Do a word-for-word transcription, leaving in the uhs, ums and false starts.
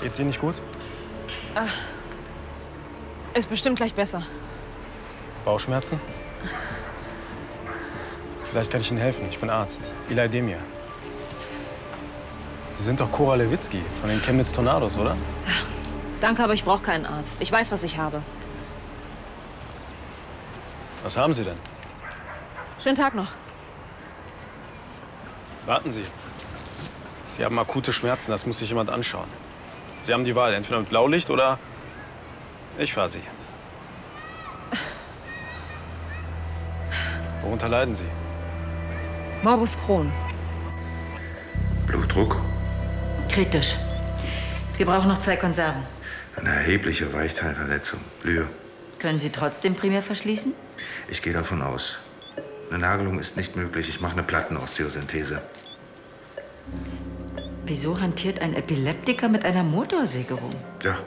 Geht's Ihnen nicht gut? Ach, ist bestimmt gleich besser. Bauchschmerzen? Vielleicht kann ich Ihnen helfen. Ich bin Arzt. Eli Demir. Sie sind doch Cora Lewitzki von den Chemnitz Tornados, oder? Ach, danke, aber ich brauche keinen Arzt. Ich weiß, was ich habe. Was haben Sie denn? Schönen Tag noch. Warten Sie. Sie haben akute Schmerzen, das muss sich jemand anschauen. Sie haben die Wahl, entweder mit Blaulicht oder ich fahre Sie. Worunter leiden Sie? Morbus Crohn. Blutdruck? Kritisch. Wir brauchen noch zwei Konserven. Eine erhebliche Weichteilverletzung. Blühe. Können Sie trotzdem primär verschließen? Ich gehe davon aus. Eine Nagelung ist nicht möglich. Ich mache eine Plattenosteosynthese. Wieso hantiert ein Epileptiker mit einer Motorsäge rum? Ja,